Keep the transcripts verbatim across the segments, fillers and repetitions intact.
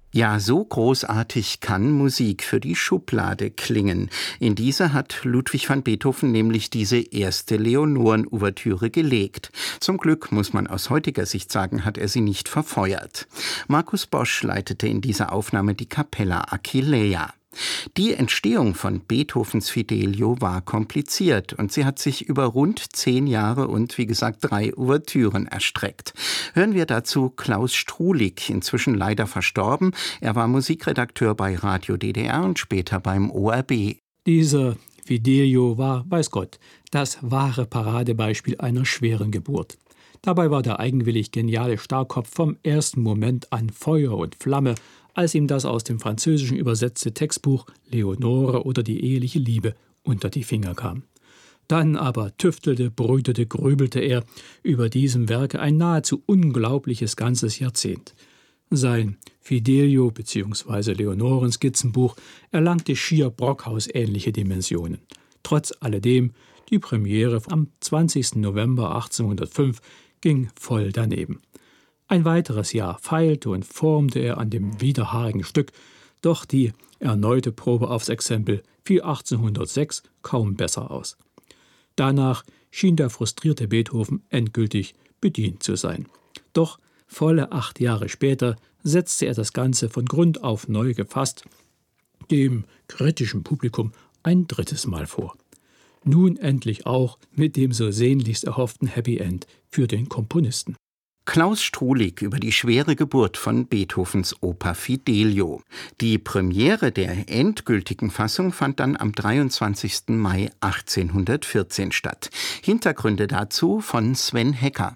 Ja, so großartig kann Musik für die Schublade klingen. In diese hat Ludwig van Beethoven nämlich diese erste Leonoren-Ouvertüre gelegt. Zum Glück, muss man aus heutiger Sicht sagen, hat er sie nicht verfeuert. Markus Bosch leitete in dieser Aufnahme die Capella Aquileia. Die Entstehung von Beethovens Fidelio war kompliziert und sie hat sich über rund zehn Jahre und, wie gesagt, drei Ouvertüren erstreckt. Hören wir dazu Klaus Strulig, inzwischen leider verstorben. Er war Musikredakteur bei Radio D D R und später beim O R B. Dieser Fidelio war, weiß Gott, das wahre Paradebeispiel einer schweren Geburt. Dabei war der eigenwillig geniale Starrkopf vom ersten Moment an Feuer und Flamme, als ihm das aus dem Französischen übersetzte Textbuch Leonore oder die eheliche Liebe unter die Finger kam. Dann aber tüftelte, brütete, grübelte er über diesem Werke ein nahezu unglaubliches ganzes Jahrzehnt. Sein Fidelio bzw. Leonoren-Skizzenbuch erlangte schier Brockhaus-ähnliche Dimensionen. Trotz alledem, die Premiere am zwanzigsten November achtzehnhundertfünf ging voll daneben. Ein weiteres Jahr feilte und formte er an dem widerhaarigen Stück, doch die erneute Probe aufs Exempel fiel achtzehnhundertsechs kaum besser aus. Danach schien der frustrierte Beethoven endgültig bedient zu sein. Doch volle acht Jahre später setzte er das Ganze von Grund auf neu gefasst, dem kritischen Publikum ein drittes Mal vor. Nun endlich auch mit dem so sehnlichst erhofften Happy End für den Komponisten. Klaus Strulig über die schwere Geburt von Beethovens Oper Fidelio. Die Premiere der endgültigen Fassung fand dann am dreiundzwanzigsten Mai achtzehnhundertvierzehn statt. Hintergründe dazu von Sven Hecker.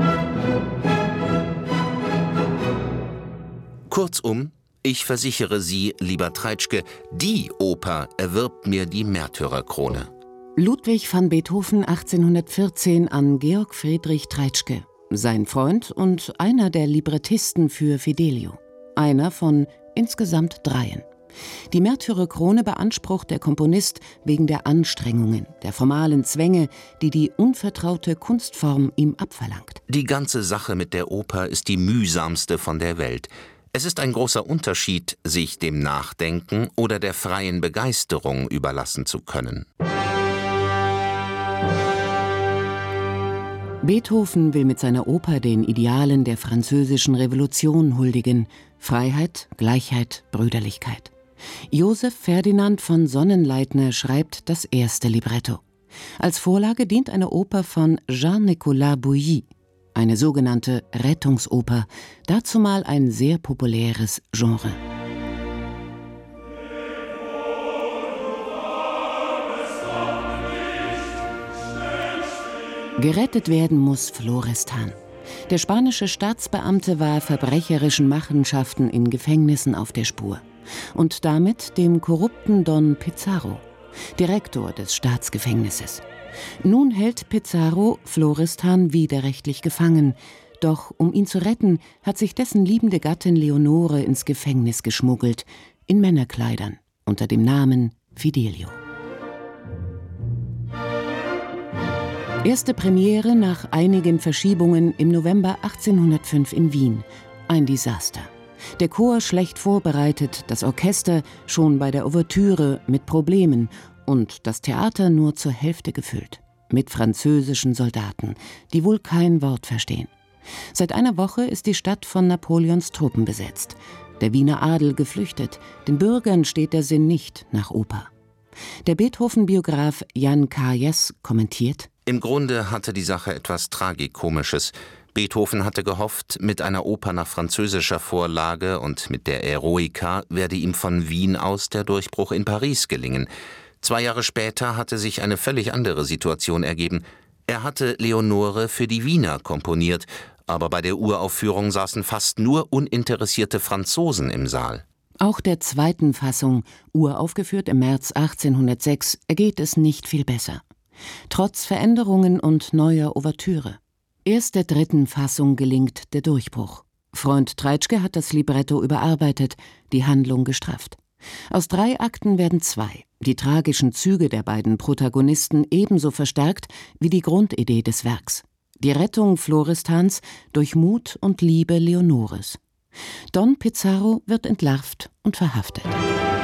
Kurzum, ich versichere Sie, lieber Treitschke, die Oper erwirbt mir die Märtyrerkrone. Ludwig van Beethoven achtzehnhundertvierzehn an Georg Friedrich Treitschke. Sein Freund und einer der Librettisten für Fidelio. Einer von insgesamt dreien. Die Märtyrerkrone beansprucht der Komponist wegen der Anstrengungen, der formalen Zwänge, die die unvertraute Kunstform ihm abverlangt. Die ganze Sache mit der Oper ist die mühsamste von der Welt. Es ist ein großer Unterschied, sich dem Nachdenken oder der freien Begeisterung überlassen zu können. Beethoven will mit seiner Oper den Idealen der französischen Revolution huldigen: Freiheit, Gleichheit, Brüderlichkeit. Joseph Ferdinand von Sonnenleitner schreibt das erste Libretto. Als Vorlage dient eine Oper von Jean-Nicolas Bouilly, eine sogenannte Rettungsoper, dazumal ein sehr populäres Genre. Gerettet werden muss Florestan. Der spanische Staatsbeamte war verbrecherischen Machenschaften in Gefängnissen auf der Spur. Und damit dem korrupten Don Pizarro, Direktor des Staatsgefängnisses. Nun hält Pizarro Florestan widerrechtlich gefangen. Doch um ihn zu retten, hat sich dessen liebende Gattin Leonore ins Gefängnis geschmuggelt, in Männerkleidern, unter dem Namen Fidelio. Erste Premiere nach einigen Verschiebungen im November achtzehnhundertfünf in Wien. Ein Desaster. Der Chor schlecht vorbereitet, das Orchester schon bei der Ouvertüre mit Problemen und das Theater nur zur Hälfte gefüllt. Mit französischen Soldaten, die wohl kein Wort verstehen. Seit einer Woche ist die Stadt von Napoleons Truppen besetzt. Der Wiener Adel geflüchtet. Den Bürgern steht der Sinn nicht nach Oper. Der Beethoven-Biograf Jan Kajes kommentiert: Im Grunde hatte die Sache etwas Tragikomisches. Beethoven hatte gehofft, mit einer Oper nach französischer Vorlage und mit der Eroica werde ihm von Wien aus der Durchbruch in Paris gelingen. Zwei Jahre später hatte sich eine völlig andere Situation ergeben. Er hatte Leonore für die Wiener komponiert, aber bei der Uraufführung saßen fast nur uninteressierte Franzosen im Saal. Auch der zweiten Fassung, uraufgeführt im März achtzehnhundertsechs, ergeht es nicht viel besser. Trotz Veränderungen und neuer Ouvertüre. Erst der dritten Fassung gelingt der Durchbruch. Freund Treitschke hat das Libretto überarbeitet, die Handlung gestrafft. Aus drei Akten werden zwei, die tragischen Züge der beiden Protagonisten ebenso verstärkt wie die Grundidee des Werks. Die Rettung Florestans durch Mut und Liebe Leonores. Don Pizarro wird entlarvt und verhaftet.